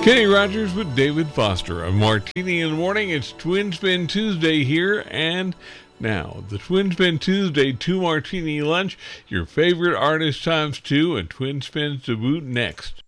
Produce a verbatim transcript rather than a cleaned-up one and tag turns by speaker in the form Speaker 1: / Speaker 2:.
Speaker 1: Kenny Rogers with David Foster. A Martini in the morning. It's Twin Spin Tuesday here, and now the Twin Spin Tuesday two Martini lunch. Your favorite artist times two, and Twin Spins to boot next.